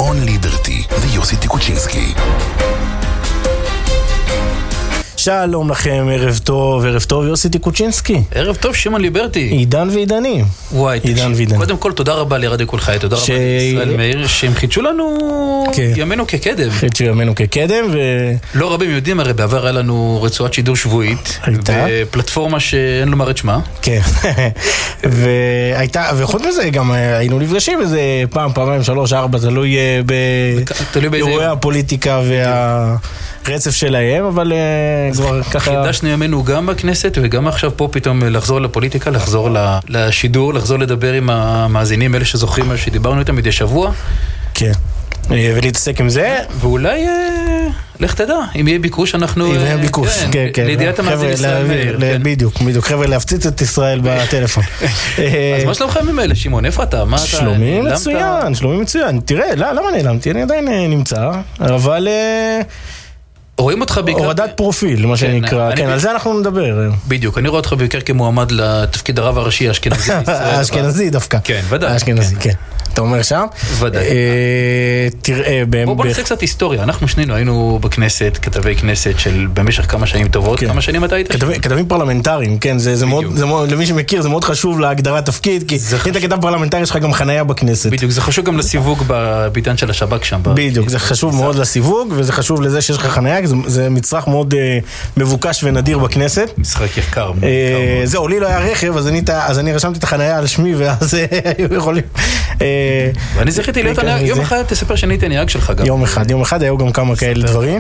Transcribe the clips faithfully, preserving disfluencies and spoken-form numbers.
שמעון ליברטי ויוסי טיקוצ'ינסקי. שלום לכם, ערב טוב, ערב טוב יוסי טיקוצ'ינסקי. ערב טוב שמעון ליברטי. עידן ועידנים. וואי, תקשיב. קודם כל תודה רבה לרדיו כל חי, תודה רבה לישראל מאיר, שהם חידשו לנו ימינו כקדם. חידשו ימינו כקדם ו... לא רבים יודעים, הרי בעבר היה לנו רצועת שידור שבועית. הייתה. בפלטפורמה שאין לומר את שמה. כן. והייתה, וחוץ מזה גם היינו נפגשים איזה פעם, פעמיים, שלוש, ארבע, תלוי באירועי הפוליטיקה וה... רצף שלהם, אבל כבר ככה... חידשנו ימינו גם בכנסת, וגם עכשיו פה פתאום לחזור לפוליטיקה, לחזור לשידור, לחזור לדבר עם המאזינים, אלה שזוכרים על שדיברנו איתם מדי שבוע. כן, ולהתעסק עם זה. ואולי, לך תדע, אם יהיה ביקוש, אנחנו... אם יהיה ביקוש, כן, כן. לידיעת המאזין ישראל מאיר. בדיוק, בדיוק. חבר'ה, להפציץ את ישראל בטלפון. אז מה שלומכם עם אלה, שמעון? איפה אתה? שלומי מצוין, שלומי מצוין. תראה, למה נעלמתי? אני עדיין נמצא, אבל... רואים אותך בעיקר... הורדת פרופיל, מה שנקרא. כן, על זה אנחנו נדבר. בדיוק, אני רואה אותך בעיקר כמועמד לתפקיד הרב הראשי האשכנזי. האשכנזי דווקא. כן, ודאי. האשכנזי, כן. אתה אומר שם? ודאי. תראה... בוא נעשה קצת היסטוריה. אנחנו שנינו היינו בכנסת, כתבי כנסת של במשך כמה שנים טובות. כמה שנים אתה היית? כתבים פרלמנטריים, כן. זה מאוד, למי שמכיר, זה מאוד חשוב להגדרת תפקיד, כי אם אתה כתב פרלמנטרי, יש לך גם חניה בכנסת. בדיוק, זה חשוב גם לסיווג בביתן של השב"כ שם. בדיוק, זה חשוב מאוד לסיווג, וזה חשוב לזה שיש לך חניה, זה מצרך מאוד מבוקש ונדיר בכנסת. משחק יקר. זהו, לי לא היה רכב, אז אני רשמתי את החניה על שמי, ואז היו יכולים... ואני זכיתי להיות הנהג, יום אחד תספר שאני הייתי הנהג שלך גם. יום אחד, יום אחד, היו גם כמה כאלה דברים.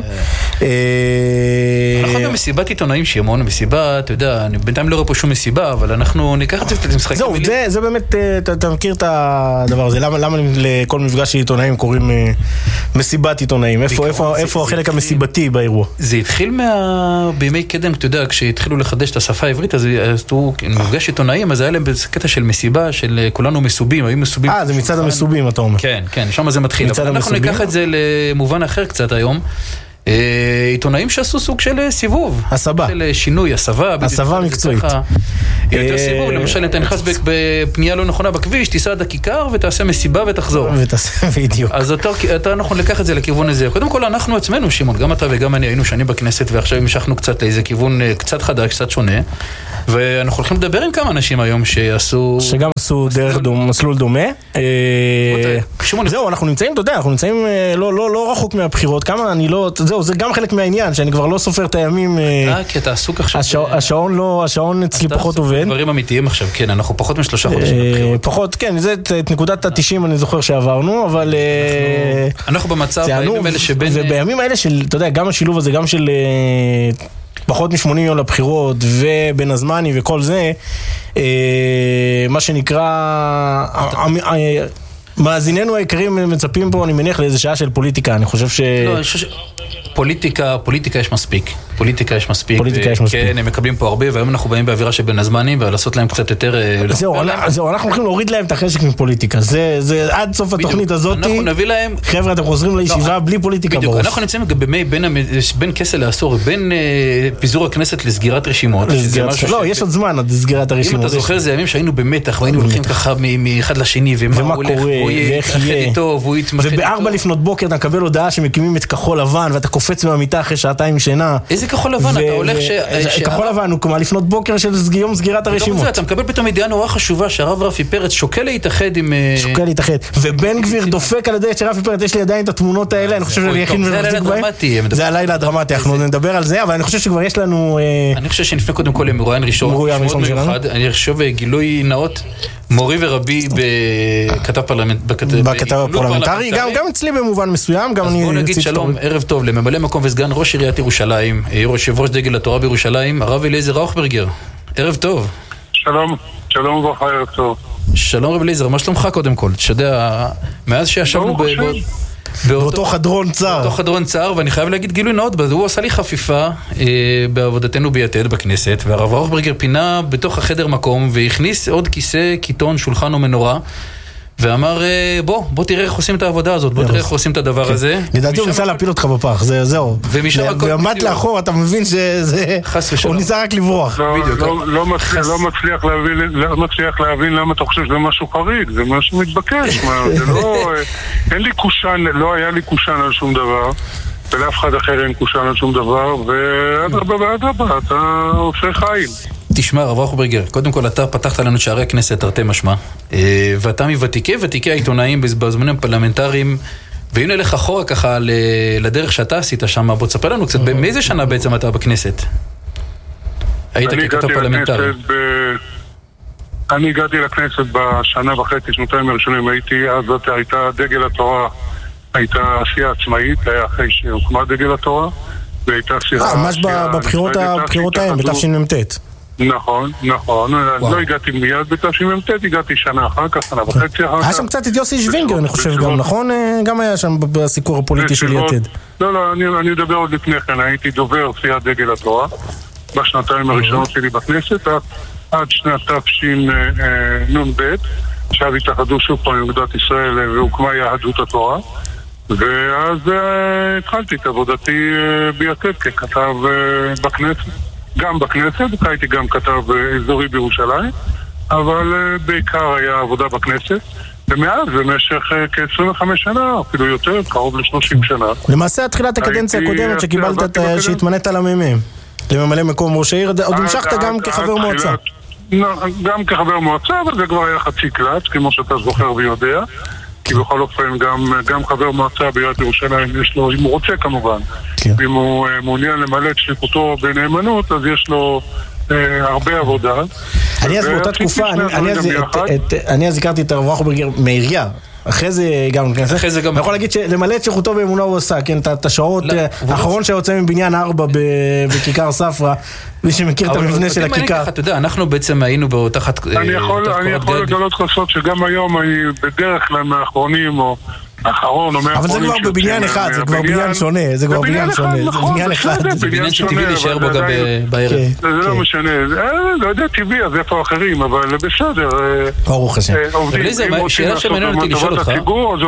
אנחנו גם מסיבת עיתונאים שמעון, מסיבה, אתה יודע, אני בינתיים לא רואה פה שום מסיבה, אבל אנחנו ניקח את זה למשחק. זהו, זה באמת, אתה מכיר את הדבר הזה, למה לכל מפגש של עיתונאים קוראים מסיבת עיתונאים? איפה החלק המסיבתי באירוע? זה התחיל בימי קדם, אתה יודע, כשהתחילו לחדש את השפה העברית, אז הוא מפגש עיתונאים, אז היה להם קטע של מסיבה, של כולנו מסובים, היו מסובים. אה, זה מצד המסובים, אתה אומר. כן, כן, שם זה מתחיל. אבל אנחנו ניקח את זה למובן אחר קצת היום. עיתונאים שעשו סוג של סיבוב. הסבה. של שינוי, הסבה. הסבה מקצועית. יותר סיבוב, למשל, אתה נכנס בפנייה לא נכונה בכביש, תיסע עד הכיכר ותעשה מסיבה ותחזור. ותעשה, בדיוק. אז אתה נכון לקח את זה לכיוון הזה. קודם כל, אנחנו עצמנו, שמעון, גם אתה וגם אני היינו שנים בכנסת, ועכשיו המשכנו קצת לאיזה כיוון קצת חדש, קצת שונה. ואנחנו הולכים לדבר עם כמה אנשים היום שעשו... שגם עשו דרך מסלול דומה. זהו, אנחנו נמצאים, אתה יודע, אנחנו נמצאים לא רחוק מהבחירות, כמה אני לא... זהו, זה גם חלק מהעניין, שאני כבר לא סופר את הימים... אה, כי אתה עסוק עכשיו... השעון לא, השעון אצלי פחות עובד. דברים אמיתיים עכשיו, כן, אנחנו פחות משלושה חודשים בבחירות. פחות, כן, זה את נקודת ה-תשעים אני זוכר שעברנו, אבל... אנחנו במצב, בימים האלה שבין... ובימים האלה של, אתה יודע, גם השילוב הזה, גם של... פחות מ-שמונים יום לבחירות ובין הזמני וכל זה, מה שנקרא, מאזיננו העיקרים מצפים פה, אני מניח, לאיזה שעה של פוליטיקה. אני חושב ש... לא, אני חושב ש... פוליטיקה, פוליטיקה יש מספיק. פוליטיקה יש מספיק. פוליטיקה יש מספיק. כן, הם מקבלים פה הרבה, והיום אנחנו באים באווירה שבין הזמנים, ולעשות להם קצת יותר... זהו, זהו, אנחנו הולכים להוריד להם את החשק מפוליטיקה. זה, זה עד סוף התוכנית הזאת. אנחנו נביא להם... חבר'ה, אתם חוזרים לישיבה בלי פוליטיקה בראש. בדיוק, אנחנו נמצאים בימי בין כסל לעשור, בין פיזור הכנסת לסגירת רשימות. לא, יש עוד זמן עד סגירת הרשימות. אם אתה זוכר, זה ימים שהיינו במתח, והיינו הולכים ככה מאחד לשני, ומה הולך, ובארבע לפנות בוקר אתה מקבל הודעה שמקימים את כחול לבן, ואתה קופץ מהמיטה אחרי שעתיים שינה. איזה כחול לבן? אתה הולך ש... כחול לבן הוא כמו לפנות בוקר של יום סגירת הרשימות. אתה מקבל פתאום ידיעה נורא חשובה שהרב רפי פרץ שוקל להתאחד עם... שוקל להתאחד. ובן גביר דופק על ידי שרפי פרץ, יש לי עדיין את התמונות האלה, אני חושב שאני יכין ומחזיק בהם. זה הלילה הדרמטי, אנחנו נדבר על זה, אבל אני חושב שכבר יש לנו... אני חושב שנפנה קודם כל למרואיין ראשון. אני חושב גילוי נאות, מורי ורבי בכתב פרלמנטרי, גם אצלי במובן מסוים, גם אני... אז בוא נגיד שלום, ערב טוב, לממלא מקום וסגן ראש עיריית ירושלים, יושב ראש דגל התורה בירושלים, הרב אליעזר ראוכברגר. ערב טוב. שלום, שלום וברכה, ערב טוב. שלום רב אליעזר, מה שלומך קודם כל? תשדע, מאז שישבנו באותו חדרון צער. באותו חדרון צער, ואני חייב להגיד גילוי נאות, הוא עשה לי חפיפה בעבודתנו ביתד בכנסת, והרב ראוכברגר פינה בתוך החדר מקום, והכניס עוד כיסא, כיתון, שולחן ומנורה, ואמר, בוא, בוא תראה איך עושים את העבודה הזאת, בוא תראה איך עושים את הדבר הזה. לדעתי הוא ניסה להפיל אותך בפח, זהו. ומט לאחור, אתה מבין שזה... הוא ניסה רק לברוח. לא מצליח להבין למה אתה חושב שזה משהו חריג, זה משהו מתבקש. אין לי קושן, לא היה לי קושן על שום דבר, ולאף אחד אחר אין קושן על שום דבר, ואדרבה ואדרבה, אתה עושה חיים. תשמע, הרב ראוכברגר, קודם כל אתה פתחת לנו שערי הכנסת תרתי משמע, ואתה מוותיקי ותיקי העיתונאים בזמנים פרלמנטריים, והנה לך אחורה ככה לדרך שאתה עשית שם, בוא תספר לנו קצת, מאיזה שנה בעצם אתה בכנסת? היית ככתב פרלמנטרי. אני הגעתי לכנסת בשנה וחצי, שנתיים הראשונים, הייתי, אז הייתה דגל התורה, הייתה עשייה עצמאית, היה אחרי שהוקמה דגל התורה, והייתה עשייה... אה, ממש בבחירות ההם, בתשמ"ט. נכון, נכון, לא הגעתי מיד בתשמ"ט, הגעתי שנה אחר כך, שנה וחצי אחר כך. היה שם קצת את יוסי שווינגר, אני חושב גם, נכון? גם היה שם בסיקור הפוליטי של יתד. לא, לא, אני מדבר עוד לפני כן, הייתי דובר סיעת דגל התורה, בשנתיים הראשונות שלי בכנסת, עד שנת תשנ"ב, שאז התאחדו שוב פעם עם אגודת ישראל והוקמה יהדות התורה, ואז התחלתי את עבודתי ביתד ככתב בכנסת. גם בכנסת, הייתי גם כתב אזורי בירושלים, אבל בעיקר היה עבודה בכנסת, ומאז במשך כ-עשרים וחמש שנה, אפילו יותר, קרוב ל-שלושים שנה. למעשה, התחילת הקדנציה הקודמת שקיבלת, שהתמנית על המ"מ, לממלא מקום ראש העיר, עוד המשכת גם כחבר מועצה. גם כחבר מועצה, אבל זה כבר היה חצי קלט, כמו שאתה זוכר ויודע, כי בכל אופן גם, גם חבר מועצה בעיריית ירושלים יש לו, אם הוא רוצה כמובן, כן. אם הוא מעוניין למלא את שליחותו בנאמנות, אז יש לו אה, הרבה עבודה. אני אז באותה תקופה, אני, אני, אז, את, את, אני אז הכרתי את הרב ראוכברגר מעירייה. אחרי זה גם, אחרי זה גם... אני יכול להגיד שלמלא את שליחותו באמונה הוא עושה, כן, את השעות, האחרון שיוצא מבניין ארבע בכיכר ספרא, מי שמכיר את המבנה של הכיכר. אתה יודע, אנחנו בעצם היינו תחת... אני יכול לגלות חסות שגם היום אני בדרך כלל מהאחרונים, או האחרון, או אבל זה כבר בבניין אחד, זה כבר בניין שונה, זה כבר בניין שונה, זה בניין אחד. זה בניין שטבעי להישאר בו גם בערב. זה לא משנה, לא יודע טבעי, אז איפה אחרים, אבל בסדר. ברוך השם. שאלה שמעניין אותי לשאול אותך.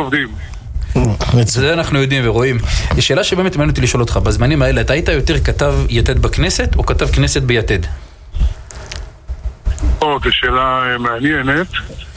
זה אנחנו יודעים ורואים. שאלה שבאמת מעניין אותי לשאול אותך, בזמנים האלה, אתה היית יותר כתב יתד בכנסת, או כתב כנסת ביתד? או, זו שאלה מעניינת.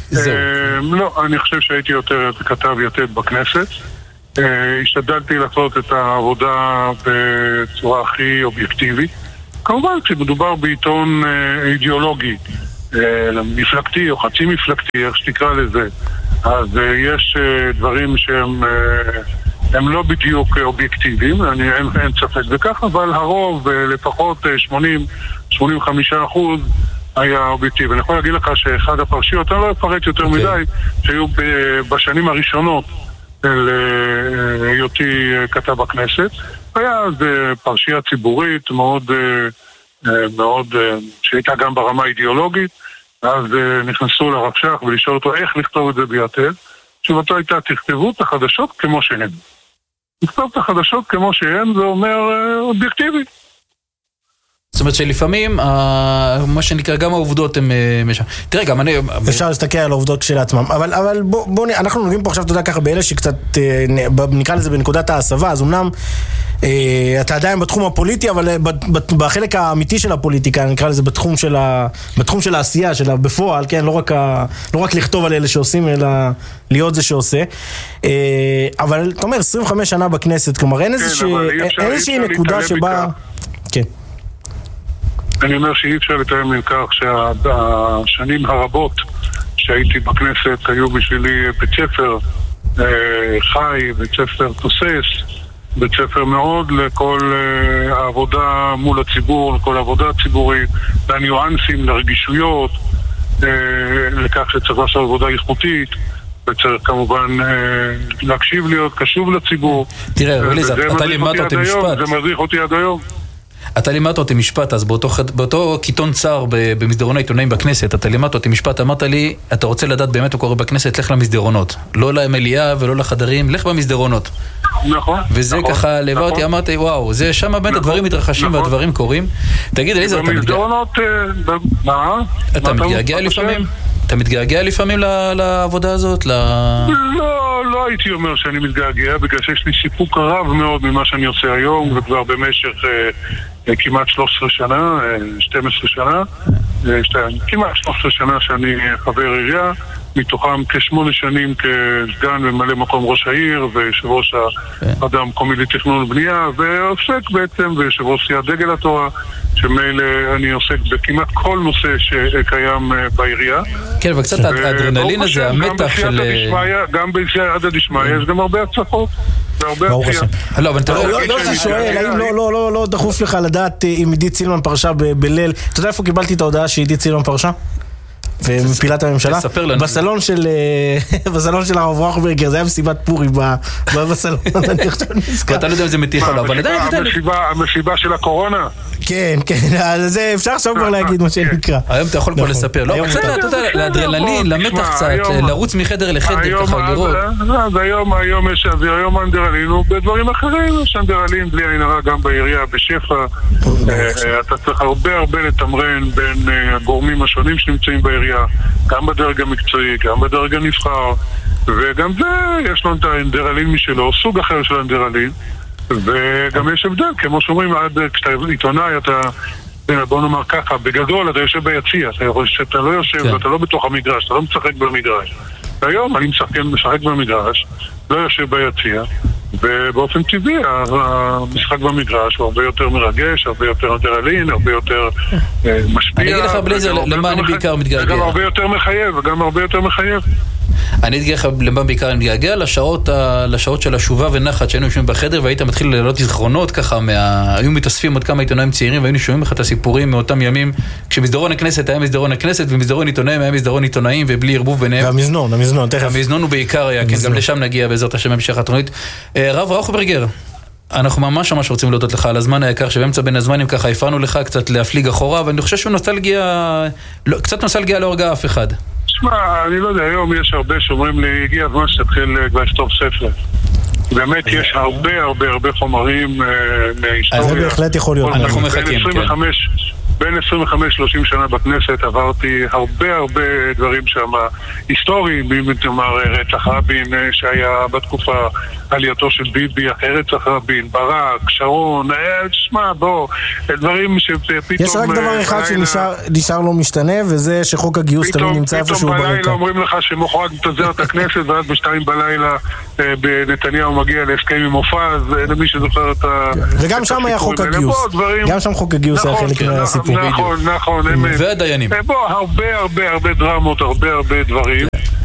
לא, אני חושב שהייתי יותר כתב יתד בכנסת. השתדלתי לעשות את העבודה בצורה הכי אובייקטיבית. כמובן, כשמדובר בעיתון אידיאולוגי, מפלגתי או חצי מפלגתי, איך שתקרא לזה, אז יש דברים שהם הם לא בדיוק אובייקטיביים, אני, אין, אין ספק בכך, אבל הרוב, לפחות שמונים עד שמונים וחמישה אחוז, היה אובייקטיבי. אני יכול להגיד לך שאחד הפרשיות, אני לא אפרט יותר okay. מדי, שהיו בשנים הראשונות של היותי כתב בכנסת, היה אז פרשייה ציבורית מאוד, מאוד, שהייתה גם ברמה האידיאולוגית, אז נכנסו לרבש"ח ולשאול אותו איך לכתוב את זה ביתד. תשובתו הייתה, תכתבו את החדשות כמו שהן. לכתוב את החדשות כמו שהן, זה אומר אובייקטיבי. זאת אומרת שלפעמים, מה שנקרא, גם העובדות הן משם. תראה, גם אני... אפשר להסתכל על העובדות של עצמם. אבל, אבל בוא, בוא, אנחנו נוגעים פה עכשיו, אתה יודע, ככה, באלה שקצת, נקרא לזה בנקודת ההסבה, אז אמנם, אתה עדיין בתחום הפוליטי, אבל בחלק האמיתי של הפוליטיקה, נקרא לזה בתחום של, ה, בתחום של העשייה, של בפועל, כן, לא רק, ה, לא רק לכתוב על אלה שעושים, אלא להיות זה שעושה. אבל, אתה אומר, עשרים וחמש שנה בכנסת, כלומר, אין איזושהי נקודה שבה... כן. אני אומר שאי אפשר לתאם לכך שהשנים הרבות שהייתי בכנסת היו בשבילי בית ספר חי, בית ספר תוסס, בית ספר מאוד לכל העבודה מול הציבור, לכל העבודה הציבורית, לניואנסים, לרגישויות, לכך שצריך לעשות עבודה איכותית, וצריך כמובן להקשיב להיות קשוב לציבור. תראה, אליעזר, אתה לימדת אותי משפט. זה מדריך אותי עד היום. אתה לימדת אותי משפט, אז באותו, באותו כיתון צר במסדרון העיתונאים בכנסת, אתה לימדת אותי משפט, אמרת לי, אתה רוצה לדעת באמת מה קורה בכנסת, לך למסדרונות. לא למליאה ולא לחדרים, לך במסדרונות. נכון. וזה נכון, ככה ליווה אותי, נכון. אמרתי, וואו, זה שם באמת נכון, הדברים מתרחשים נכון. והדברים קורים. תגיד, אליעזר, אתה במסדרונות, מה? אתה מתגעגע לפעמים? אתה מתגעגע לפעמים לעבודה הזאת? לא, לא הייתי אומר שאני מתגעגע, בגלל שיש לי סיפוק רב מאוד ממה שאני עושה היום, וכבר במשך כמעט שלוש עשרה שנה, שתים עשרה שנה, כמעט שלוש עשרה שנה שאני חבר עירייה, מתוכם כשמונה שנים כסגן וממלא מקום ראש העיר ויושב ראש הוועדה המקומית לתכנון ובנייה, ועוסק בעצם ביושב ראש סיעת דגל התורה, שמילא אני עוסק בכמעט כל נושא שקיים בעירייה. כן, וקצת האדרנלין הזה, המתח של... גם בסייעתא דשמיא יש גם הרבה הצלחות. ברוך השם. לא, אבל אתה לא, יוסי שואל, האם לא דחוף לך לדעת אם עידית סילמן פרשה בליל? אתה יודע איפה קיבלתי את ההודעה שעידית סילמן פרשה? ומפילת הממשלה? בסלון של בסלון של הרב ראוכברגר, זה היה מסיבת פורים בסלון. אתה לא יודע אם זה מתיך או לא, אבל עדיין... המסיבה של הקורונה? כן, כן, אפשר עכשיו כבר להגיד מה שנקרא. היום אתה יכול כבר לספר. לא, קצת, אתה יודע, לאדרנלין, למתח קצת, לרוץ מחדר לחדר ככה, לראות. אז היום יש, היום אנדרלין הוא בדברים אחרים, יש אנדרלין בלי עין הרע גם בעירייה, בשפע. אתה צריך הרבה הרבה לתמרן בין הגורמים השונים שנמצאים בעירייה, גם בדרג המקצועי, גם בדרג הנבחר, וגם זה, יש לנו את האנדרלין משלו, סוג אחר של אנדרלין, וגם יש הבדל, כמו שאומרים, עד כשאתה עיתונאי, אתה, בוא נאמר ככה, בגדול אתה יושב ביציע, אתה לא יושב, אתה לא בתוך המגרש, אתה לא משחק במגרש. והיום אני משחק במגרש, לא יושב ביציע, ובאופן טבעי המשחק במגרש הוא הרבה יותר מרגש, הרבה יותר אנדרלין, הרבה יותר משפיע. אני אגיד לך בלייזר, למה אני בעיקר מתגעגע? גם הרבה יותר מחייב, וגם הרבה יותר מחייב. אני אגיד לך למה בעיקר אני מתגעגע, לשעות של השובה ונחת שהיינו יושבים בחדר, והיית מתחיל לעלות זיכרונות ככה, היו מתאספים עוד כמה עיתונאים צעירים, והיינו שומעים לך את הסיפורים מאותם ימים, כשמסדרון הכנסת היה מסדרון הכנסת, ומסדרון עיתונאים היה מסדרון עיתונאים, ובלי ערבוב ביניהם. והמזנון, המזנון, תכף. המזנון הוא בעיקר היה, כן, גם לשם נגיע בעזרת השם המשך התוכנית. רב ראוכברגר, אנחנו ממש ממש רוצים להודות לך על הזמן היקר, שבאמצע בין הזמנים ככה הפרענו לך קצת להפליג אחורה, ואני חושב שהוא נוסטלגיה, קצת נוסטלגיה לא הרגע אף אחד. תשמע, אני לא יודע, היום יש הרבה שאומרים לי, הגיע הזמן שתתחיל כבר לכתוב ספר. באמת יש הרבה הרבה הרבה חומרים מההיסטוריה. אז זה בהחלט יכול להיות. אנחנו מחכים, כן. בין עשרים וחמש שלושים שנה בכנסת עברתי הרבה הרבה דברים שם היסטוריים, אם תאמר רצח רבין שהיה בתקופה עלייתו של ביבי, אחרי רצח רבין, ברק, שרון, תשמע, בוא, דברים שפתאום... יש רק דבר אחד שנשאר לא משתנה, וזה שחוק הגיוס תמיד נמצא איפשהו ברקע. פתאום בלילה אומרים לך שמוחרג מתפזר את הכנסת, ואז בשתיים בלילה בנתניהו מגיע להסכם עם מופז, למי שזוכר את ה... וגם שם היה חוק הגיוס. גם שם חוק הגיוס היה חלק מהסיפור. נכון, נכון. והדיינים. בוא, הרבה הרבה הרבה דרמות, הרבה הרבה דברים.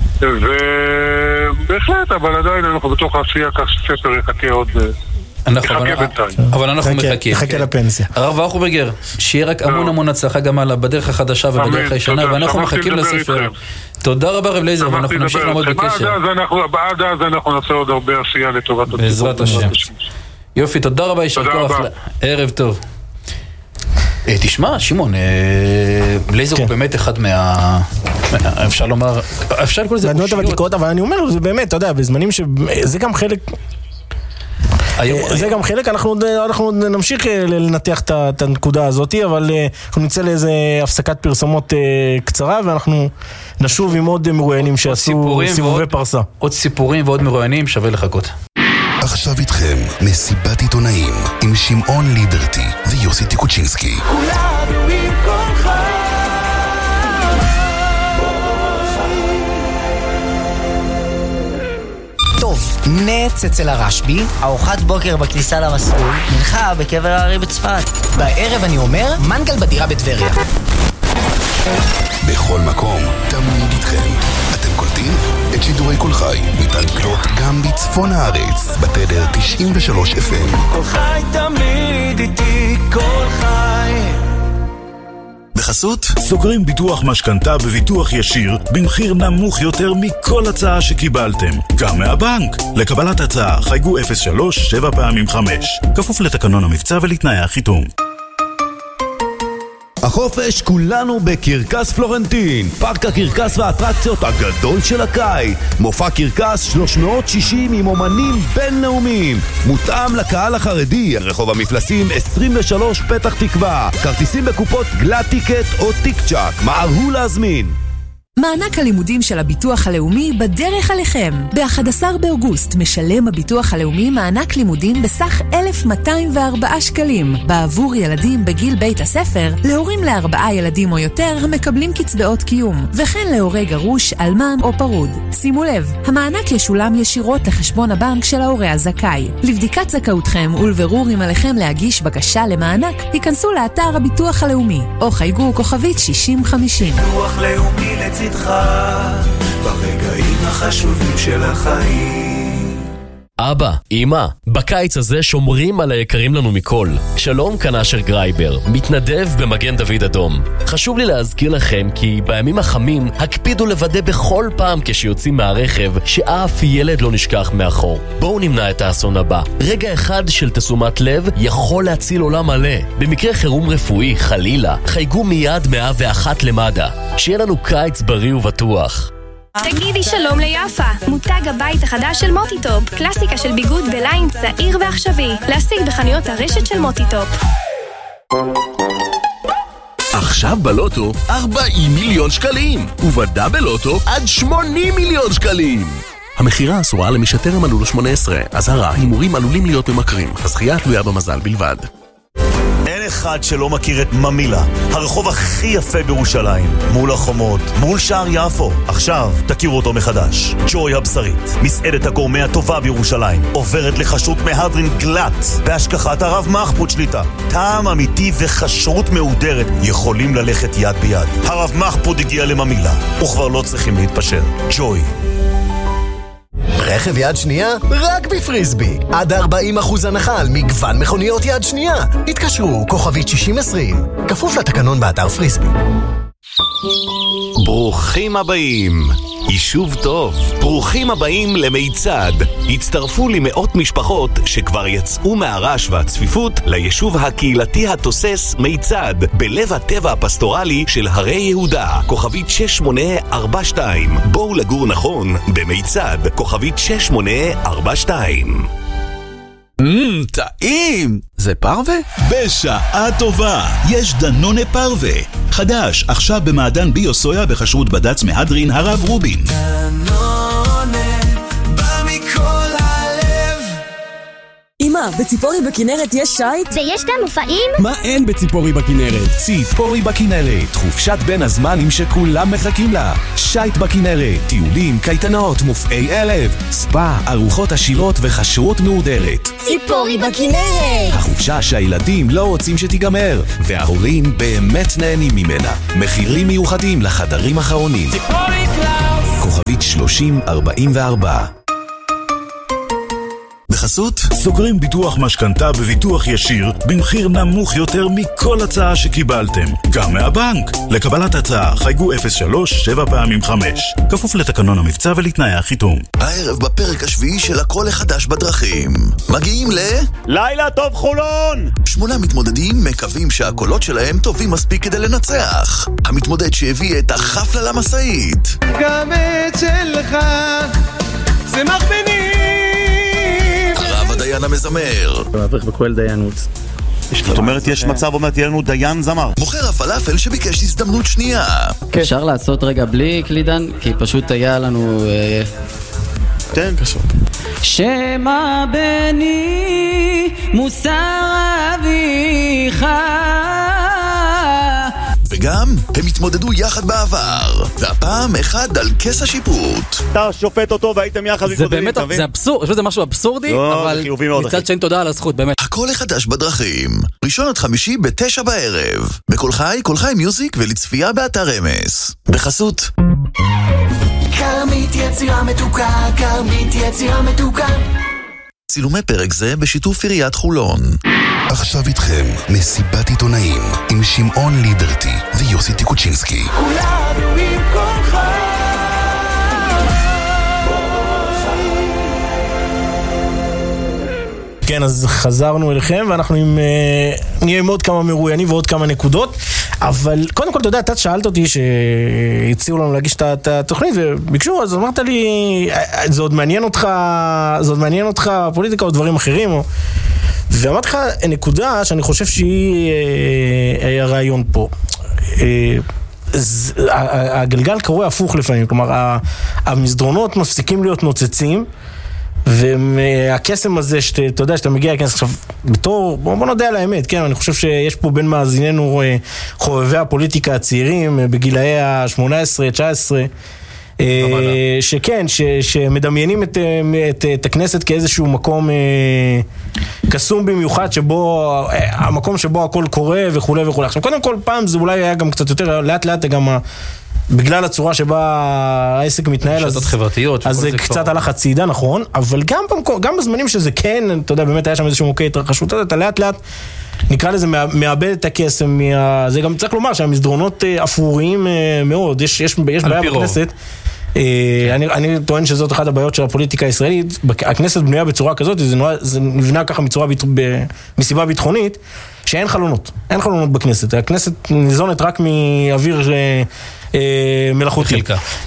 ובהחלט, אבל עדיין אנחנו בתוך העשייה, כך שספר יחכה עוד... אבל אנחנו מחכים. יחכה לפנסיה. הרב ראוכברגר, שיהיה רק המון המון הצלחה גם הלאה, בדרך החדשה ובדרך הישנה, ואנחנו מחכים לספר. תודה רבה רב לייזר, ואנחנו נמשיך לעמוד בקשר. עד אז אנחנו נעשה עוד הרבה עשייה לטובת הציבור. בעזרת השם. יופי, תודה רבה, יישר כוח. ערב טוב. תשמע, שמעון, לייזר הוא באמת אחד מה... אפשר לומר... אפשר לקרוא לזה אושיות. אבל אני אומר, זה באמת, אתה יודע, בזמנים ש... זה גם חלק... זה גם חלק, אנחנו נמשיך לנתח את הנקודה הזאת, אבל אנחנו נצא לאיזה הפסקת פרסומות קצרה, ואנחנו נשוב עם עוד מרואיינים שעשו סיבובי פרסה. עוד סיפורים ועוד מרואיינים, שווה לחכות. עכשיו איתכם מסיבת עיתונאים עם שמעון ליברטי ויוסי טיקוצ'ינסקי. טוב, נץ אצל הרשב"י, ארוחת בוקר בכניסה למסלול, מנחה בקבר הארי בצפת. בערב אני אומר, מנגל בדירה בטבריה. בכל מקום, תמיד איתכם. אתם קולטים? את שידורי כל חי ניתן לקלוט גם בצפון הארץ, בתדר תשעים ושלוש אף אם. כל חי תמיד איתי, כל חי. בחסות? סוגרים ביטוח משכנתה בביטוח ישיר במחיר נמוך יותר מכל הצעה שקיבלתם, גם מהבנק. לקבלת הצעה חייגו אפס שלוש שבע פעמים חמש, כפוף לתקנון המבצע ולתנאי החיתום. החופש כולנו בקרקס פלורנטין, פארק הקרקס והאטרקציות הגדול של הקיץ. מופע קרקס שלוש מאות שישים עם אומנים בינלאומיים, מותאם לקהל החרדי. רחוב המפלסים עשרים ושלוש פתח תקווה. כרטיסים בקופות גלאט טיקט או טיק צ'אק, מהרו להזמין. מענק הלימודים של הביטוח הלאומי בדרך עליכם. ב-אחד עשר באוגוסט משלם הביטוח הלאומי מענק לימודים בסך אלף מאתיים וארבעה שקלים, בעבור ילדים בגיל בית הספר, להורים לארבעה ילדים או יותר המקבלים קצבאות קיום, וכן להורי גרוש, אלמן או פרוד. שימו לב, המענק ישולם ישירות לחשבון הבנק של ההורה הזכאי. לבדיקת זכאותכם ולבירור אם עליכם להגיש בקשה למענק, היכנסו לאתר הביטוח הלאומי, או חייגו כוכבית שישים חמישים. ביטוח לאומי לצדך ברגעים החשובים של החיים. אבא, אמא, בקיץ הזה שומרים על היקרים לנו מכל. שלום, כאן אשר גרייבר, מתנדב במגן דוד אדום. חשוב לי להזכיר לכם כי בימים החמים הקפידו לוודא בכל פעם כשיוצאים מהרכב שאף ילד לא נשכח מאחור. בואו נמנע את האסון הבא. רגע אחד של תשומת לב יכול להציל עולם מלא. במקרה חירום רפואי, חלילה, חייגו מיד מאה ואחת למד"א. שיהיה לנו קיץ בריא ובטוח. תגידי שלום ליפה, מותג הבית החדש של מוטיטופ, קלאסיקה של ביגוד בליין צעיר ועכשווי, להשיג בחנויות הרשת של מוטיטופ. עכשיו בלוטו ארבעים מיליון שקלים, ובדאבל לוטו עד שמונים מיליון שקלים. המחירה אסורה למי שטרם מלאו לו שמונה עשרה, אזהרה, הימורים עלולים להיות ממכרים, הזכייה תלויה במזל בלבד. אין אחד שלא מכיר את ממילה, הרחוב הכי יפה בירושלים, מול החומות, מול שער יפו. עכשיו תכירו אותו מחדש. ג'וי הבשרית, מסעדת הגורמה הטובה בירושלים, עוברת לחשרות מהדרין גלט, בהשגחת הרב מחפוד שליטה. טעם אמיתי וחשרות מהודרת יכולים ללכת יד ביד. הרב מחפוד הגיע לממילה, וכבר לא צריכים להתפשר. ג'וי. רכב יד שנייה? רק בפריסבי. עד ארבעים אחוז הנחה על מגוון מכוניות יד שנייה. התקשרו, כוכבית שישים עשרים. כפוף לתקנון באתר פריסבי. ברוכים הבאים, יישוב טוב. ברוכים הבאים למיצד. הצטרפו למאות משפחות שכבר יצאו מהרעש והצפיפות ליישוב הקהילתי התוסס מיצד, בלב הטבע הפסטורלי של הרי יהודה. כוכבית שש שמונה ארבע שתיים. בואו לגור נכון במיצד. כוכבית שש שמונה ארבע שתיים. מmm, טעים! זה פרווה? בשעה טובה, יש דנונה פרווה. חדש, עכשיו במעדן ביו-סויה בחשרות בד"ץ מהדרין הרב רובין. דנונה, בא מכל הלב. אמא, בציפורי בכנרת יש שייט? ויש גם מופעים? מה אין בציפורי בכנרת? ציפורי בכנרת, חופשת בין הזמנים שכולם מחכים לה. שייט בכנרת, טיולים, קייטנות, מופעי ערב, ספא, ארוחות עשירות וחשרות מהודרת. ציפורי בכנרת! החופשה שהילדים לא רוצים שתיגמר, וההורים באמת נהנים ממנה. מחירים מיוחדים לחדרים האחרונים. ציפורי קלאוס! כוכבית שלושים ארבעים וארבע. בחסות סוגרים ביטוח משכנתה בביטוח ישיר במחיר נמוך יותר מכל הצעה שקיבלתם, גם מהבנק. לקבלת הצעה חייגו אפס שלוש שבע פעמים חמש, כפוף לתקנון המבצע ולתנאי החיתום. הערב בפרק השביעי של הכל החדש בדרכים מגיעים ל... לילה טוב חולון! שמונה מתמודדים מקווים שהקולות שלהם טובים מספיק כדי לנצח. המתמודד שהביא את החפלה למסעית, גם אצלך זה מחבנים. הרב הדיין המזמר, מאברך בכהל דיינות. זאת אומרת, יש מצב, אומרת, תהיה לנו דיין זמר. מוכר הפלאפל שביקש הזדמנות שנייה. אפשר לעשות רגע בלי קלידן? כי פשוט היה לנו... תן, קשור. שמה בני מוסר אביך. וגם הם התמודדו יחד בעבר, והפעם אחד על כס השיפוט. אתה שופט אותו והייתם יחד. זה באמת, זה אבסורד, זה משהו אבסורדי, אבל מצד שני תודה על הזכות, באמת. הכל החדש בדרכים, ראשון עד חמישי בתשע בערב, בכל חי, כל חי מיוזיק ולצפייה באתר אמס. בחסות כרמית יצירה מתוקה, כרמית יצירה מתוקה. צילומי פרק זה בשיתוף עיריית חולון. עכשיו איתכם מסיבת עיתונאים עם שמעון ליברטי ויוסי טיקוצ'ינסקי. כולנו עם כולך. כן, אז חזרנו אליכם, ואנחנו עם, uh, נהיה עם עוד כמה מרואיינים ועוד כמה נקודות, אבל קודם כל, אתה יודע, אתה שאלת אותי שהציעו לנו להגיש את התוכנית, וביקשו, אז אמרת לי, זה עוד מעניין אותך, זה עוד מעניין אותך פוליטיקה או דברים אחרים, או... ואמרתי לך, נקודה שאני חושב שהיא uh, הרעיון פה. Uh, הגלגל קורה הפוך לפעמים, כלומר, המסדרונות מפסיקים להיות נוצצים, והקסם הזה, שאתה יודע, שאתה מגיע לכנס עכשיו, בתור, בוא נודע על האמת, כן, אני חושב שיש פה בין מאזיננו חובבי הפוליטיקה הצעירים, בגילאי ה-שמונה עשרה תשע עשרה, שכן, שמדמיינים את, את, את הכנסת כאיזשהו מקום קסום במיוחד, שבו, המקום שבו הכל קורה וכו' וכו'. עכשיו, קודם כל, פעם זה אולי היה גם קצת יותר, לאט לאט גם בגלל הצורה שבה העסק מתנהל, אז, אז זה קצת כבר... הלך הצידה, נכון, אבל גם, גם בזמנים שזה כן, אתה יודע, באמת היה שם איזשהו מוקי התרחשות, אתה לאט לאט נקרא לזה, מאבד את הקסם, מה... זה גם צריך לומר שהמסדרונות אפוריים מאוד, יש, יש, יש בעיה בכנסת, אני, אני טוען שזאת אחת הבעיות של הפוליטיקה הישראלית, הכנסת בנויה בצורה כזאת, זה, נוע, זה נבנה ככה מצורה, ב, מסיבה ביטחונית, שאין חלונות, אין חלונות בכנסת, הכנסת ניזונת רק מאוויר מלאכותי.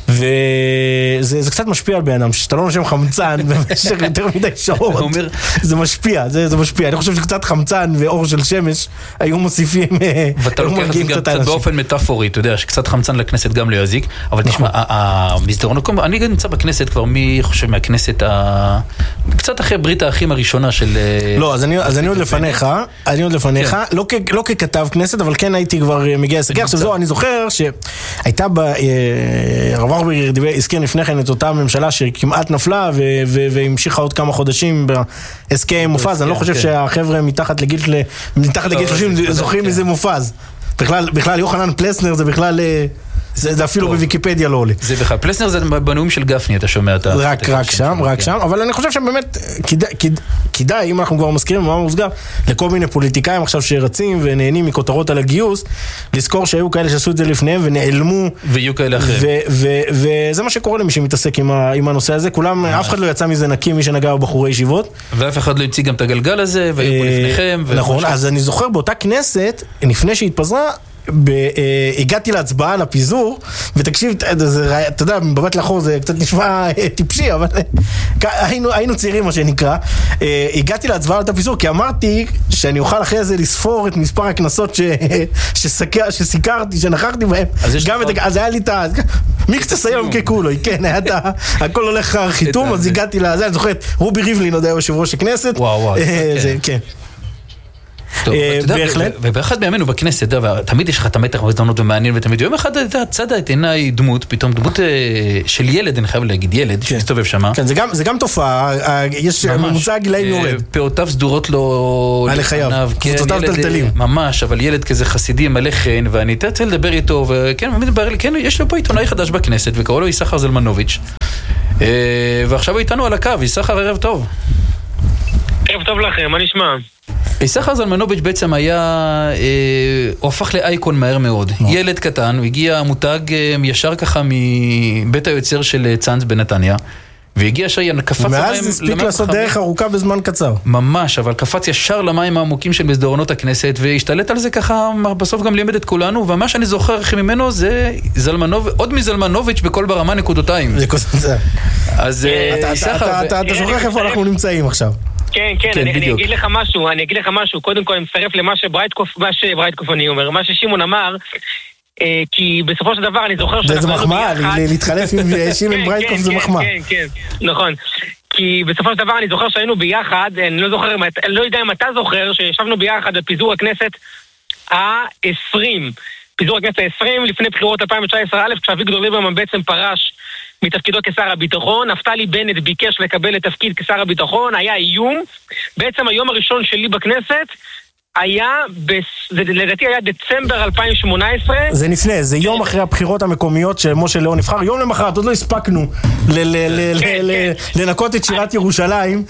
וזה זה קצת משפיע על בן אדם, שאתה לא נושם חמצן במשך יותר מדי שעות, זה משפיע, זה, זה משפיע. אני חושב שקצת חמצן ואור של שמש היו מוסיפים, ואתה לוקח את זה גם קצת באופן מטאפורי, אתה יודע, שקצת חמצן לכנסת גם לא יזיק, אבל תשמע, המסדרון, אני נמצא בכנסת כבר מי חושב מהכנסת, קצת אחרי ברית האחים הראשונה של... לא, אז אני עוד לפניך, אני עוד לפניך, לא ככתב כנסת, אבל כן הייתי כבר מגיע לסגר. עכשיו זהו, אני זוכר שהייתה בה, הרב ארבר הזכיר לפני כן את אותה ממשלה שכמעט נפלה והמשיכה עוד כמה חודשים בהסכם מופז. אני לא חושב שהחבר'ה מתחת לגיל שלושים זוכרים מזה מופז. בכלל יוחנן פלסנר זה בכלל... זה אפילו בוויקיפדיה לא עולה. זה בכלל, פלסנר זה בנאום של גפני, אתה שומע את ה... רק, רק שם, רק שם, אבל אני חושב שבאמת כדאי, אם אנחנו כבר מזכירים מה מוסגר, לכל מיני פוליטיקאים עכשיו שרצים ונהנים מכותרות על הגיוס, לזכור שהיו כאלה שעשו את זה לפניהם ונעלמו. ויהיו כאלה אחרים. וזה מה שקורה למי שמתעסק עם הנושא הזה, כולם, אף אחד לא יצא מזה נקי, מי שנגע בחורי ישיבות. ואף אחד לא יציג גם את הגלגל הזה, והיו פה לפניכם. נכון, אז אני זוכר באותה כנסת, לפני שהתפזרה, הגעתי להצבעה על הפיזור, ותקשיב, אתה יודע, מבט לאחור זה קצת נשמע טיפשי, אבל היינו צעירים מה שנקרא. הגעתי להצבעה על הפיזור, כי אמרתי שאני אוכל אחרי זה לספור את מספר הכנסות שסיקרתי, שנכחתי בהם. אז היה לי את ה... מיקס תסיים ככולו, כן, היה את ה... הכל הולך חיתום, אז הגעתי לזה, אני זוכר, רובי ריבלין עוד היה יושב ראש הכנסת. וואו וואו. כן. ובאחד בימינו בכנסת, תמיד יש לך את המתח והזדמנות ומעניין, ותמיד יום אחד צדה את עיניי דמות, פתאום דמות של ילד, אני חייב להגיד ילד, שמסתובב שמה. כן, זה גם תופעה, יש ממוצע הגילאים יורד. פעותיו סדורות לו על החייו, קבוצותיו טלטלים. ממש, אבל ילד כזה חסידי מלא חן, ואני תרצה לדבר איתו, וכן, כן, יש לו פה עיתונאי חדש בכנסת, וקראו לו יששכר זלמנוביץ', ועכשיו הוא איתנו על הקו. יששכר, ערב טוב. ערב טוב לכם, מה נשמע? יששכר זלמנוביץ' בעצם היה, אה, הוא הפך לאייקון מהר מאוד. No. ילד קטן, הוא הגיע מותג אה, ישר ככה מבית היוצר של צאנז בנתניה, והגיע שיין, קפץ למים... ומאז הספיק לעשות דרך ארוכה בזמן קצר. ממש, אבל קפץ ישר למים העמוקים של מסדרונות הכנסת, והשתלט על זה ככה, בסוף גם לימד את כולנו, ומה שאני זוכר הכי ממנו זה זלמנוב, עוד מזלמנוביץ' בכל ברמה נקודותיים. אז יששכר... אתה זוכר איפה אנחנו נמצאים עכשיו. כן, כן, כן, אני, אני אגיד לך משהו, אני אגיד לך משהו, קודם כל אני מצטרף למה שברייטקוף, מה שברייטקוף אני אומר, מה ששימון אמר, אה, כי בסופו של דבר אני זוכר שאנחנו... זה מחמאה, להתחלף עם שימון ברייטקוף זה מחמאה. כן, כן, כן, נכון. כי בסופו של דבר אני זוכר שהיינו ביחד, אני לא זוכר, אני לא יודע אם אתה זוכר, שישבנו ביחד בפיזור הכנסת ה-עשרים, פיזור הכנסת ה-עשרים, לפני בחירות אלפיים תשע עשרה א', כשאביגדור ליברמן בעצם פרש מתפקידו כשר הביטחון, נפתלי בנט ביקש לקבל את תפקיד כשר הביטחון, היה איום. בעצם היום הראשון שלי בכנסת היה, לדעתי היה דצמבר אלפיים שמונה עשרה. זה לפני, זה יום אחרי הבחירות המקומיות שמשה לאון נבחר, יום למחרת, עוד לא הספקנו לנקות את שירת ירושלים.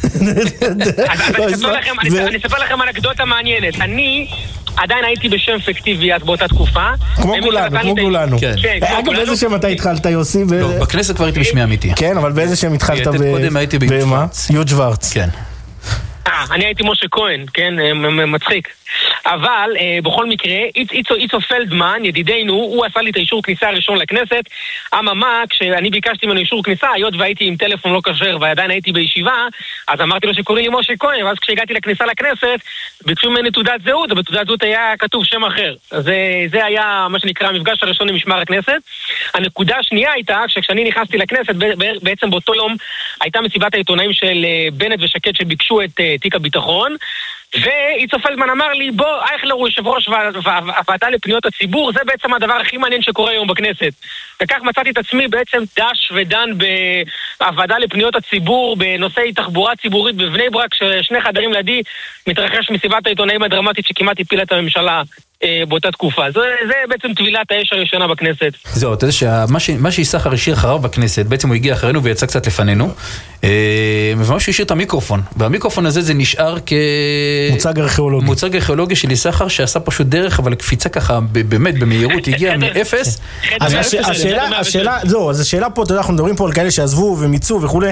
אני אספר לכם אנקדוטה מעניינת. אני עדיין הייתי בשם פיקטיבי באותה תקופה. כמו כולנו, כמו כולנו. אגב, באיזה שם אתה התחלת, יוסי? לא, בכנסת כבר הייתי בשמי אמיתי. כן, אבל באיזה שם התחלת? קודם הייתי ביוד שוורץ. יוד שוורץ. כן. אה, אני הייתי משה כהן, כן, מצחיק. אבל אה, בכל מקרה, איצו, איצו פלדמן, ידידנו, הוא עשה לי את האישור כניסה הראשון לכנסת. אממה, כשאני ביקשתי ממנו אישור כניסה, היות והייתי עם טלפון לא כשר ועדיין הייתי בישיבה, אז אמרתי לו שקוראים לי משה כהן, ואז כשהגעתי לכניסה לכנסת, ביקשו ממני תעודת זהות, ובתעודת זהות היה כתוב שם אחר. זה, זה היה מה שנקרא המפגש הראשון עם משמר הכנסת. הנקודה השנייה הייתה, שכשאני נכנסתי לכנסת, בעצם באותו יום הייתה מסיבת העיתונאים של בנט ושקד שביקשו את תיק הביטחון, ואיצו פלדמן אמר לי, בוא, אייכלר הוא יושב ראש הוועדה לפניות הציבור, זה בעצם הדבר הכי מעניין שקורה היום בכנסת. וכך מצאתי את עצמי בעצם דש ודן בוועדה לפניות הציבור בנושאי תחבורה ציבורית בבני ברק, ששני חדרים לידי מתרחש מסיבת העיתונאים הדרמטית שכמעט הפילה את הממשלה באותה תקופה. זה, זה בעצם טבילת האש הראשונה בכנסת. זהו, אתה יודע שמה שיששכר השאיר אחריו בכנסת, בעצם הוא הגיע אחרינו ויצא קצת לפנינו, וממש הוא השאיר את המיקרופון, והמיקרופון הזה זה נשאר כ... מוצג ארכיאולוגי. מוצג ארכיאולוגי של יששכר שעשה פשוט דרך, אבל קפיצה ככה, באמת, במהירות, הגיע מאפס. אז השאלה, השאלה, זהו, אז השאלה פה, אתה יודע, אנחנו מדברים פה על כאלה שעזבו ומיצו וכולי,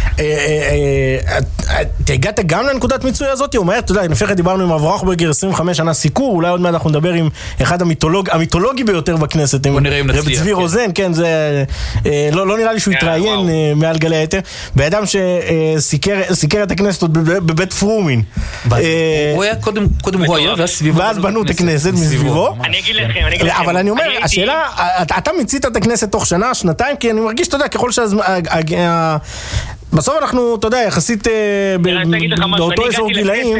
הגעת גם לנקודת מיצוי הזאת? הוא אומר, אתה יודע, לפני כן דיברנו עם אברהם ברגר עשרים וחמש שנה סיקור, אולי עוד מעט אנחנו נדבר עם אחד המיתולוג, המיתולוגי ביותר בכנסת, בוא נראה אם נצליח. רב צבי רוזן, כן, זה, לא, לא נראה לי שהוא יתראיין מעל גלי היתר, באדם שסיקר את הכנסת עוד בבית פרומין. הוא היה, קודם, קודם הוא היה, ואז סביבו. ואז בנו את הכנסת מסביבו. אני אגיד לכם, אני אגיד לכם. אבל אני אומר, השאלה, אתה מיצית את הכנסת תוך שנה, שנתיים, כי אני מרגיש, אתה יודע, ככל שהזמן, בסוף אנחנו, אתה יודע, יחסית באותו אזור גילאים.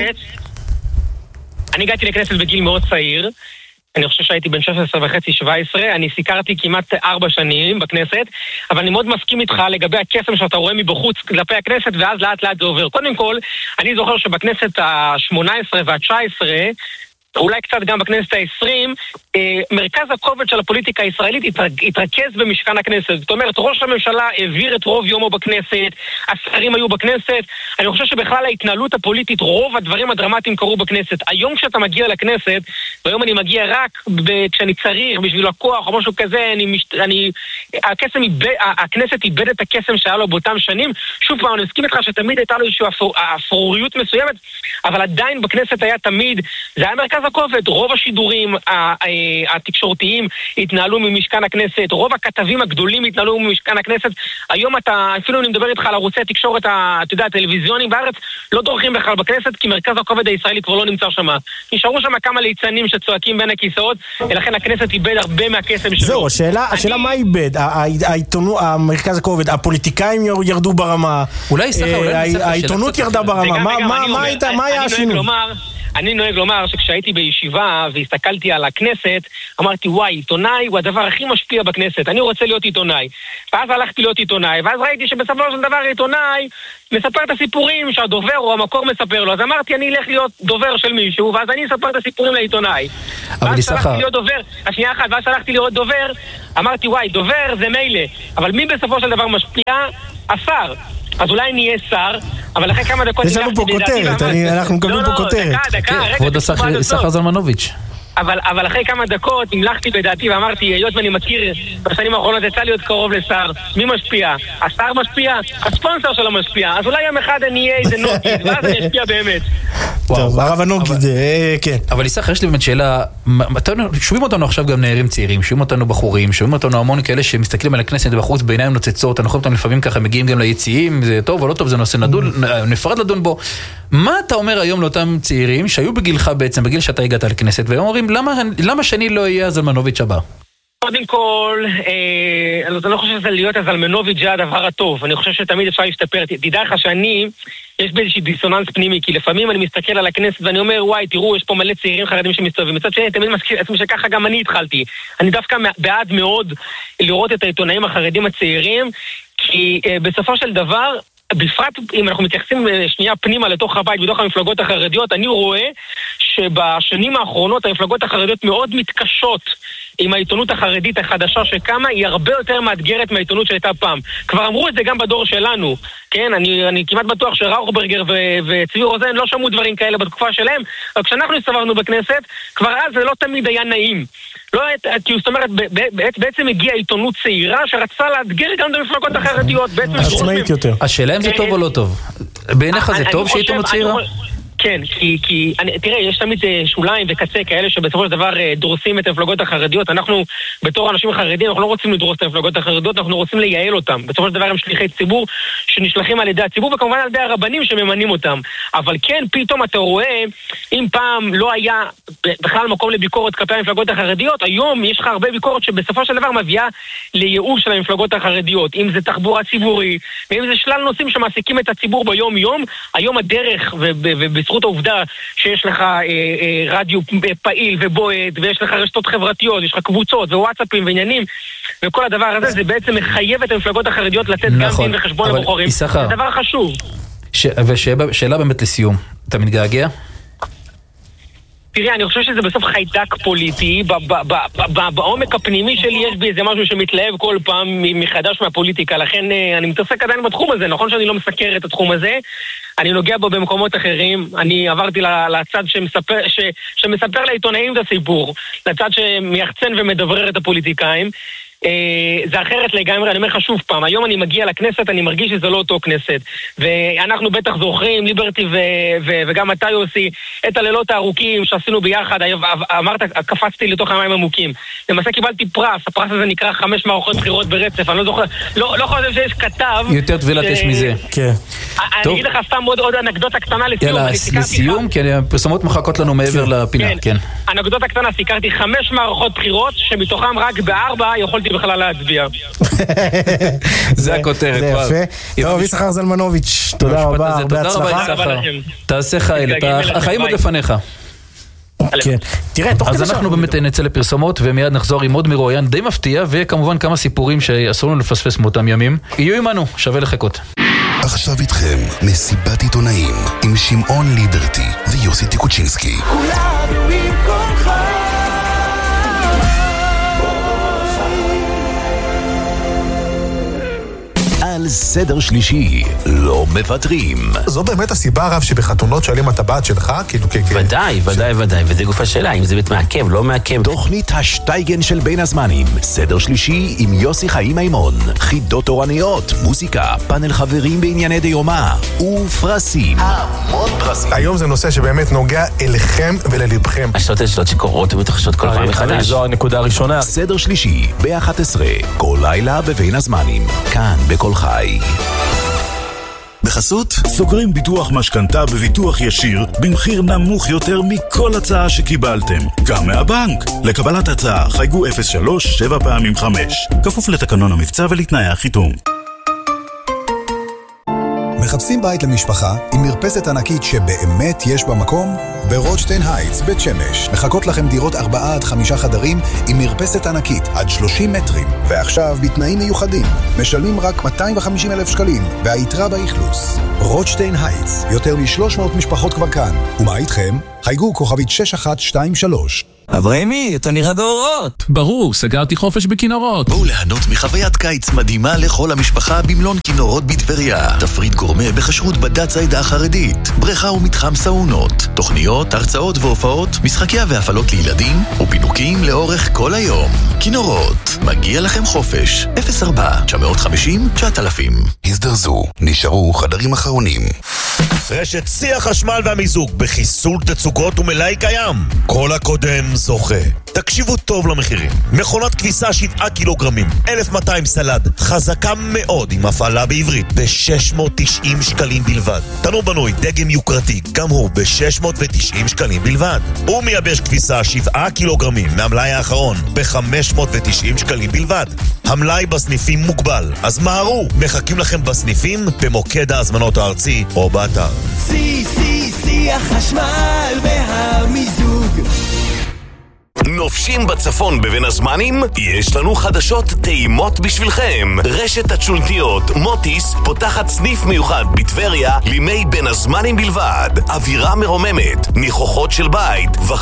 אני הגעתי לכנסת בגיל מאוד צעיר, אני חושב שהייתי בן שש עשרה וחצי שבע עשרה, אני סיקרתי כמעט ארבע שנים בכנסת, אבל אני מאוד מסכים איתך לגבי הקסם שאתה רואה מבחוץ כלפי הכנסת, ואז לאט לאט זה עובר. קודם כל, אני זוכר שבכנסת ה-שמונה עשרה וה-תשע עשרה, אולי קצת גם בכנסת ה-עשרים, מרכז הכובד של הפוליטיקה הישראלית התרכז במשכן הכנסת. זאת אומרת, ראש הממשלה העביר את רוב יומו בכנסת, השרים היו בכנסת. אני חושב שבכלל ההתנהלות הפוליטית, רוב הדברים הדרמטיים קרו בכנסת. היום כשאתה מגיע לכנסת, והיום אני מגיע רק כשאני צריך, בשביל הכוח או משהו כזה, אני, משת... אני... הקסם איבד... הכנסת איבד את הקסם שהיה לו באותם שנים. שוב פעם, אני מסכים איתך שתמיד הייתה לו איזושהי אפור... אפוריות מסוימת, אבל עדיין בכנסת היה תמיד, זה היה מרכז הכובד, רוב השידורים התקשורתיים התנהלו ממשכן הכנסת, רוב הכתבים הגדולים התנהלו ממשכן הכנסת. היום אתה, אפילו אני מדבר איתך על ערוצי התקשורת, אתה יודע, הטלוויזיונים בארץ, לא דורכים בכלל בכנסת, כי מרכז הכובד הישראלי כבר לא נמצא שם. נשארו שם כמה ליצנים שצועקים בין הכיסאות, ולכן הכנסת איבד הרבה מהקסם שלו. זהו, השאלה, השאלה מה איבד? העיתונות, המרכז הכובד, הפוליטיקאים ירדו ברמה, העיתונות ירדה ברמה, מה היה השינוי? אני נוהג לומר שכשהייתי בישיבה והסתכלתי על הכנסת, אמרתי, וואי, עיתונאי הוא הדבר הכי משפיע בכנסת, אני רוצה להיות עיתונאי. ואז הלכתי להיות עיתונאי, ואז ראיתי שבסופו של דבר עיתונאי מספר את הסיפורים שהדובר או המקור מספר לו. אז אמרתי, אני אלך להיות דובר של מישהו, ואז אני אספר את הסיפורים לעיתונאי. ואז הלכתי להיות דובר, השנייה אחת, ואז הלכתי להיות דובר, אמרתי, וואי, דובר זה מילא, אבל מי בסופו של דבר משפיע? השר. אז אולי נהיה שר, אבל אחרי כמה דקות... יש לנו פה כותרת, אנחנו מקבלים פה כותרת. לא, לא, דקה, דקה, כבוד יששכר זלמנוביץ'. אבל, אבל אחרי כמה דקות המלכתי בדעתי ואמרתי, היות ואני מכיר בשנים האחרונות יצא להיות קרוב לשר, מי משפיע? השר משפיע? הספונסר שלו משפיע. אז אולי יום אחד אני אהיה איזה נוגיד, ואז אני אשפיע באמת. טוב, הרב הנוגיד, כן. אבל יששכר, יש לי באמת שאלה, שומעים אותנו עכשיו גם נערים צעירים, שומעים אותנו בחורים, שומעים אותנו המון כאלה שמסתכלים על הכנסת בחוץ בעיניים נוצצות, אנחנו אותם לפעמים ככה מגיעים גם ליציאים, זה טוב או לא טוב, זה נושא נדון, נפרד לדון בו. מה אתה אומר היום לאותם צעירים שהיו בגילך בעצם, בגיל שאתה הגעת לכנסת, והיום אומרים, למה, למה שאני לא אהיה הזלמנוביץ' הבא? קודם כל, אה, אני לא חושב שזה להיות הזלמנוביץ' זה הדבר הטוב. אני חושב שתמיד אפשר להשתפר. תדע לך שאני, יש באיזושהי דיסוננס פנימי, כי לפעמים אני מסתכל על הכנסת ואני אומר, וואי, תראו, יש פה מלא צעירים חרדים שמסתובבים. מצד שני, תמיד מזכיר עצמי שככה גם אני התחלתי. אני דווקא בעד מאוד לראות את העיתונאים החרדים הצעירים, כי אה, בסופו של דבר, בפרט אם אנחנו מתייחסים שנייה פנימה לתוך הבית, בתוך המפלגות החרדיות, אני רואה שבשנים האחרונות המפלגות החרדיות מאוד מתקשות עם העיתונות החרדית החדשה שקמה, היא הרבה יותר מאתגרת מהעיתונות שהייתה פעם. כבר אמרו את זה גם בדור שלנו, כן? אני, אני כמעט בטוח שראוכברגר ו- וצבי רוזן לא שמעו דברים כאלה בתקופה שלהם, אבל כשאנחנו הסתובבנו בכנסת, כבר אז זה לא תמיד היה נעים. לא, כי זאת אומרת, בעצם הגיעה עיתונות צעירה שרצה לאתגר גם את המפלגות החרדיות. עצמאית יותר. השאלה אם זה טוב או לא טוב. בעיניך זה טוב שעיתונות צעירה? כן, כי, כי אני, תראה, יש תמיד שוליים וקצה כאלה שבסופו של דבר דורסים את המפלגות החרדיות. אנחנו, בתור אנשים חרדים, אנחנו לא רוצים לדרוס את המפלגות החרדיות, אנחנו רוצים לייעל אותם. בסופו של דבר הם שליחי ציבור שנשלחים על ידי הציבור, וכמובן על ידי הרבנים שממנים אותם. אבל כן, פתאום אתה רואה, אם פעם לא היה בכלל מקום לביקורת כלפי המפלגות החרדיות, היום יש לך הרבה ביקורת שבסופו של דבר מביאה לייאוש של המפלגות החרדיות. אם זה תחבורה ציבורית, ואם זה שלל נושאים שמעסיקים את הציבור ביום יום, היום הדרך, ובזכות העובדה שיש לך אה, אה, רדיו פעיל ובועט, ויש לך רשתות חברתיות, יש לך קבוצות ווואטסאפים ועניינים, וכל הדבר הזה, זה בעצם מחייב את המפלגות החרדיות לתת נכון, גם דין וחשבון לבוחרים. זה דבר חשוב. ש... ושאלה באמת לסיום, אתה מתגעגע? תראה, אני חושב שזה בסוף חיידק פוליטי, בעומק הפנימי שלי יש בי איזה משהו שמתלהב כל פעם מחדש מהפוליטיקה, לכן אני מתעסק עדיין בתחום הזה, נכון שאני לא מסקר את התחום הזה, אני נוגע בו במקומות אחרים, אני עברתי לצד שמספר, ש, שמספר לעיתונאים את הסיפור, לצד שמייחצן ומדברר את הפוליטיקאים, זה אחרת לגמרי, אני אומר לך שוב פעם, היום אני מגיע לכנסת, אני מרגיש שזה לא אותו כנסת, ואנחנו בטח זוכרים, ליברטי ו- ו- וגם אתה יוסי, את הלילות הארוכים שעשינו ביחד, אמרת, קפצתי לתוך המים עמוקים, למעשה קיבלתי פרס, הפרס הזה נקרא חמש מערכות בחירות ברצף, אני לא זוכר, לא, לא חושב שיש כתב, יותר טבילת אש מזה, כן. אני אגיד לך סתם עוד, עוד אנקדוטה קטנה לסיום, יאללה, לסיום, כי הפרסומות מחכות לנו מעבר לפינה, כן. אנקדוטה קטנה, סיקרתי חמש מערכות בחירות, שמתוכם רק בארבע יכולתי בכלל להצביע. זה הכותרת. זה יפה. טוב, יששכר זלמנוביץ', תודה רבה, הרבה הצלחה. תעשה חייל, החיים עוד לפניך. כן. תראה, תוך כדי אז אנחנו באמת נצא לפרסומות ומיד נחזור עם עוד מרואיין די מפתיע וכמובן כמה סיפורים שאסור לנו לפספס מאותם ימים. יהיו עמנו, שווה לחכות. עכשיו איתכם מסיבת עיתונאים עם שמעון ליברטי ויוסי טיקוצ'ינסקי. כולנו עם כולך על סדר שלישי, לא מוותרים. זו באמת הסיבה הרב שבחתונות שואלים את הבת שלך, כאילו כ... ודאי, ודאי, ודאי, וזה גופה שאלה, אם זה באמת מעכב, לא מעכב. תוכנית השטייגן של בין הזמנים, סדר שלישי עם יוסי חיים מימון, חידות תורניות, מוזיקה, פאנל חברים בענייני דיומה, ופרסים. המון פרסים. היום זה נושא שבאמת נוגע אליכם וללבכם. השעות האלה שאלות שקורות ומתרחשות כל פעם מחדש. זו הנקודה הראשונה. סדר שלישי, ב-אחת עשרה, כל לילה בבין הזמנים, כאן בכל חי. בחסות סוגרים ביטוח משכנתה בביטוח ישיר במחיר נמוך יותר מכל הצעה שקיבלתם, גם מהבנק. לקבלת הצעה חייגו אפס שלוש שבע פעמים חמש, כפוף לתקנון המבצע ולתנאי החיתום. מחפשים בית למשפחה עם מרפסת ענקית שבאמת יש בה מקום? ברוטשטיין הייטס, בית שמש, מחכות לכם דירות ארבעה עד חמישה חדרים עם מרפסת ענקית עד שלושים מטרים, ועכשיו בתנאים מיוחדים משלמים רק מאתיים וחמישים אלף שקלים והיתרה באכלוס. רוטשטיין הייטס, יותר מ-שלוש מאות משפחות כבר כאן, ומה איתכם? חייגו כוכבית שש אחת שתיים שלוש. אברהמי, אתה נראה באורות. ברור, סגרתי חופש בכינורות. בואו ליהנות מחוויית קיץ מדהימה לכל המשפחה במלון כינורות בטבריה. תפריט גורמה בכשרות בדת העדה החרדית, בריכה ומתחם סאונות, תוכניות, הרצאות והופעות, משחקיה והפעלות לילדים ופינוקים לאורך כל היום. כינורות, מגיע לכם חופש. אפס ארבע תשע חמש אפס תשעת אלפים. הזדרזו, נשארו חדרים אחרונים. רשת שיא החשמל והמיזוג בחיסול תצוגות ומלאי קיים. כל הקודם זוכה. תקשיבו טוב למחירים. מכונת כביסה שבעה קילוגרמים, אלף ומאתיים סלד, חזקה מאוד עם הפעלה בעברית, ב-שש מאות ותשעים שקלים בלבד. תנור בנוי, דגם יוקרתי, גם הוא ב-שש מאות ותשעים שקלים בלבד. ומייבש כביסה שבעה קילוגרמים מהמלאי האחרון, ב-חמש מאות ותשעים שקלים בלבד. המלאי בסניפים מוגבל, אז מהרו, מחכים לכם בסניפים, במוקד ההזמנות הארצי או באתר. שיא, שיא, שיא החשמל והמיזוג. נופשים בצפון בבין הזמנים, יש לנו חדשות טעימות בשבילכם. רשת התשולנתיות מוטיס פותחת סניף מיוחד בטבריה לימי בין הזמנים בלבד. אווירה מרוממת, ניחוחות של בית וח...